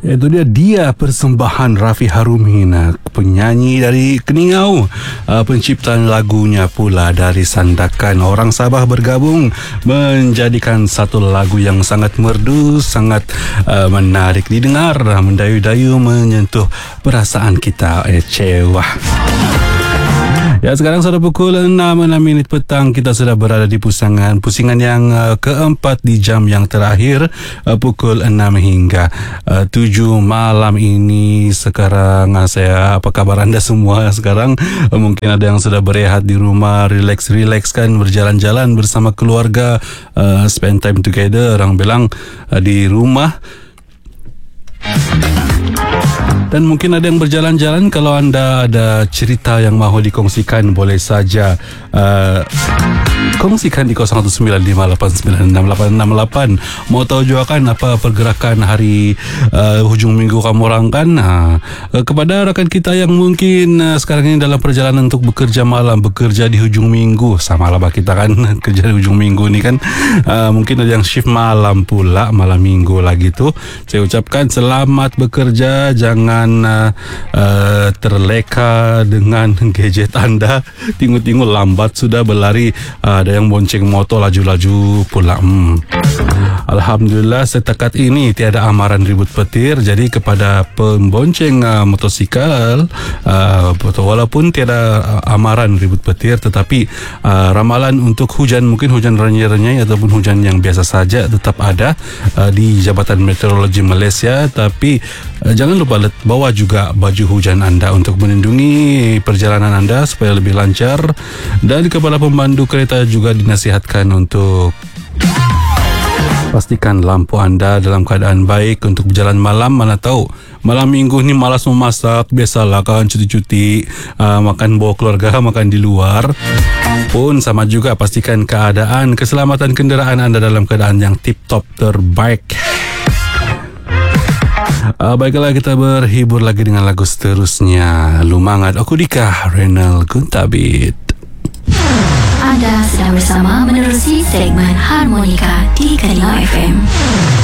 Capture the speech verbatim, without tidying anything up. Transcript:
Itu dia dia persembahan Rafi Harumin, penyanyi dari Keningau, penciptaan lagunya pula dari Sandakan. Orang Sabah bergabung menjadikan satu lagu yang sangat merdu, sangat uh, menarik didengar, mendayu-dayu, menyentuh perasaan kita. Eh, cewah. Ya, sekarang sudah pukul enam minit petang. Kita sudah berada di pusingan Pusingan yang uh, keempat di jam yang terakhir, uh, pukul enam hingga uh, tujuh malam ini. Sekarang uh, saya, apa kabar anda semua sekarang? Uh, mungkin ada yang sudah berehat di rumah, relax-relax kan, berjalan-jalan bersama keluarga, uh, spend time together. Orang bilang uh, di rumah. Dan mungkin ada yang berjalan-jalan. Kalau anda ada cerita yang mahu dikongsikan, boleh saja uh, kongsikan di kosong satu sembilan lima lapan sembilan enam lapan enam lapan. Mau tahu juga kan apa pergerakan hari uh, hujung minggu kamu orang kan? Uh, kepada rakan kita yang mungkin uh, sekarang ini dalam perjalanan untuk bekerja malam, bekerja di hujung minggu, sama lah kita kan kerja di hujung minggu ni kan. Uh, mungkin ada yang shift malam pula, malam minggu lagi tu. Saya ucapkan selamat bekerja. Jangan uh, uh, terleka dengan gadget anda. Tengok-tengok lambat sudah berlari. Uh, ada yang bonceng motor laju-laju pula. Hmm. Alhamdulillah setakat ini tiada amaran ribut petir. Jadi kepada pembonceng uh, motosikal, uh, walaupun tiada uh, amaran ribut petir, tetapi uh, ramalan untuk hujan, mungkin hujan renyai-renyai ataupun hujan yang biasa saja tetap ada uh, di Jabatan Meteorologi Malaysia. Tapi uh, jangan lupa let, bawa juga baju hujan anda untuk melindungi perjalanan anda supaya lebih lancar. Dan kepada pemandu kereta juga dinasihatkan untuk pastikan lampu anda dalam keadaan baik untuk berjalan malam. Mana tahu malam minggu ni malas memasak, biasalah kan cuti-cuti, uh, makan bawa keluarga, makan di luar pun sama juga. Pastikan keadaan keselamatan kenderaan anda dalam keadaan yang tip-top terbaik. Uh, baiklah, kita berhibur lagi dengan lagu seterusnya. Lumangat Aku Dika, Renal Guntabit. Anda sedang bersama menerusi segmen Harmonika di Keningau F M.